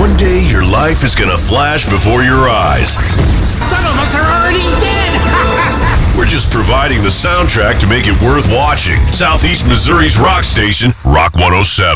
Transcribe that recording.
one day your life is gonna flash before your eyes. Some of us are already dead! We're just providing the soundtrack to make it worth watching. Southeast Missouri's rock station, Rock 107.